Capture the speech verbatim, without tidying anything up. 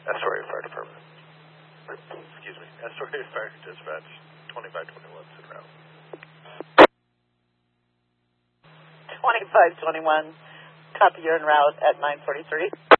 Astoria Fire Department. Excuse me, Astoria Fire Dispatch, twenty-five twenty-one, en route. twenty-five twenty-one, copy, you're en route at nine forty-three.